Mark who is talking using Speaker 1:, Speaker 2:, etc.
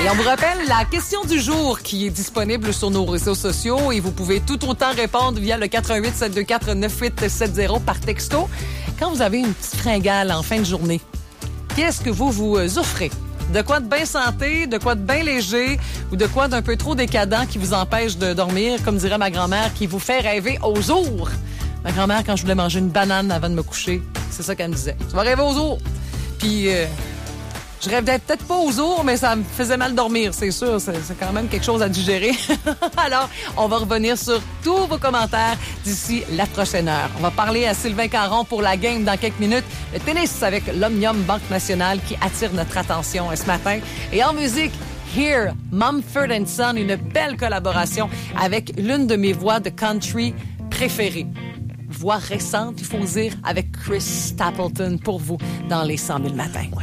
Speaker 1: Et on vous rappelle la question du jour qui est disponible sur nos réseaux sociaux et vous pouvez tout autant répondre via le 88 724 9870 par texto. Quand vous avez une petite fringale en fin de journée, qu'est-ce que vous offrez? De quoi de bien santé, de quoi de bien léger ou de quoi d'un peu trop décadent qui vous empêche de dormir, comme dirait ma grand-mère, qui vous fait rêver aux ours. Ma grand-mère, quand je voulais manger une banane avant de me coucher, c'est ça qu'elle me disait. Tu vas rêver aux ours. Puis, je rêvais peut-être pas aux ours, mais ça me faisait mal dormir, c'est sûr. C'est quand même quelque chose à digérer. Alors, on va revenir sur tous vos commentaires d'ici la prochaine heure. On va parler à Sylvain Caron pour la game dans quelques minutes. Le tennis avec l'Omnium Banque Nationale qui attire notre attention ce matin. Et en musique, Here, Mumford & Son, une belle collaboration avec l'une de mes voix de country préférées. Voix récente, il faut dire, avec Chris Stapleton pour vous dans les 100 000 matins.